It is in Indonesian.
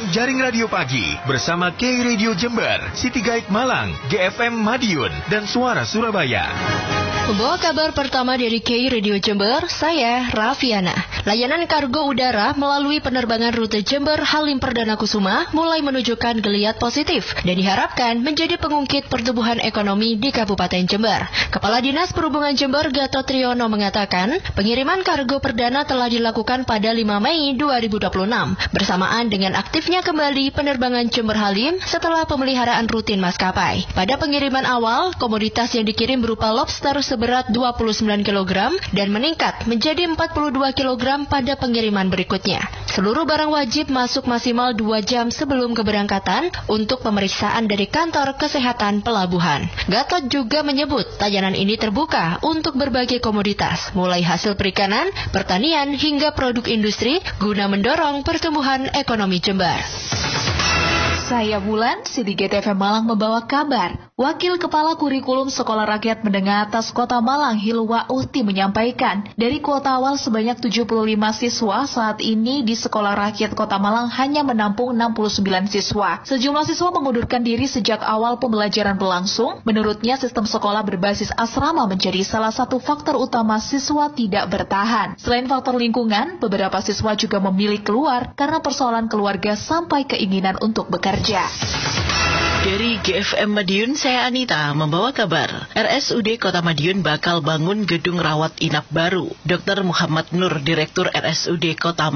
Jaring Radio Pagi bersama K Radio Jember, City Guide Malang, GFM Madiun, dan Suara Surabaya. Membawa kabar pertama dari K Radio Jember, saya Rafiana. Layanan kargo udara melalui penerbangan rute Jember Halim Perdana Kusuma mulai menunjukkan geliat positif dan diharapkan menjadi pengungkit pertumbuhan ekonomi di Kabupaten Jember. Kepala Dinas Perhubungan Jember Gatot Triyono mengatakan, pengiriman kargo perdana telah dilakukan pada 5 Mei 2026 bersamaan dengan aktifnya kembali penerbangan Jember Halim setelah pemeliharaan rutin maskapai. Pada pengiriman awal, komoditas yang dikirim berupa lobster seberat 29 kg dan meningkat menjadi 42 kg pada pengiriman berikutnya. Seluruh barang wajib masuk maksimal 2 jam sebelum keberangkatan untuk pemeriksaan dari kantor kesehatan pelabuhan. Gatot juga menyebut layanan ini terbuka untuk berbagai komoditas, mulai hasil perikanan, pertanian hingga produk industri guna mendorong pertumbuhan ekonomi Jember. Saya Bulan, City Guide FM Malang membawa kabar. Wakil Kepala Kurikulum Sekolah Rakyat Menengah Atas Kota Malang, Hilwa Uhti menyampaikan, dari kuota awal sebanyak 75 siswa, saat ini di Sekolah Rakyat Kota Malang hanya menampung 69 siswa. Sejumlah siswa mengundurkan diri sejak awal pembelajaran berlangsung. Menurutnya, sistem sekolah berbasis asrama menjadi salah satu faktor utama siswa tidak bertahan. Selain faktor lingkungan, beberapa siswa juga memilih keluar karena persoalan keluarga sampai keinginan untuk bekerja. Dari GFM Madiun, saya Anita membawa kabar. RSUD Kota Madiun bakal bangun gedung rawat inap baru. Dr. Muhammad Nur, Direktur RSUD Kota